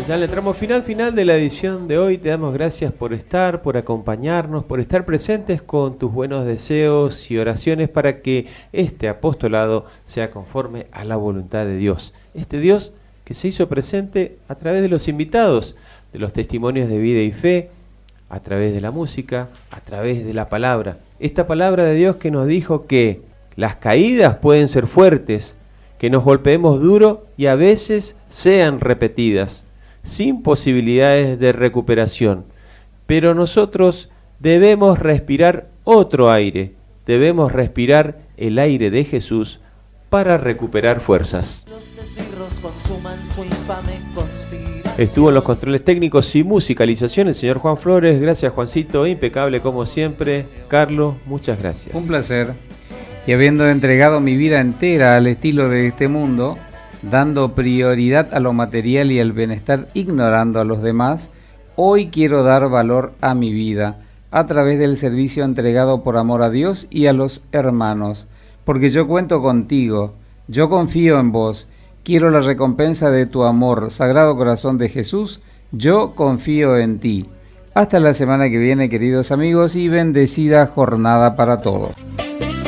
Ya en el tramo final de la edición de hoy te damos gracias por estar, por acompañarnos, por estar presentes con tus buenos deseos y oraciones para que este apostolado sea conforme a la voluntad de Dios. Este Dios que se hizo presente a través de los invitados, de los testimonios de vida y fe, a través de la música, a través de la palabra. Esta palabra de Dios que nos dijo que las caídas pueden ser fuertes, que nos golpeemos duro y a veces sean repetidas, sin posibilidades de recuperación. Pero nosotros debemos respirar otro aire, debemos respirar el aire de Jesús para recuperar fuerzas. Estuvo en los controles técnicos y musicalización el señor Juan Flores. Gracias, Juancito, impecable como siempre. Carlos, muchas gracias. Un placer. Y habiendo entregado mi vida entera al estilo de este mundo, dando prioridad a lo material y al bienestar, ignorando a los demás, hoy quiero dar valor a mi vida a través del servicio entregado por amor a Dios y a los hermanos, porque yo cuento contigo, yo confío en vos, quiero la recompensa de tu amor, Sagrado Corazón de Jesús, yo confío en ti. Hasta la semana que viene, queridos amigos, y bendecida jornada para todos.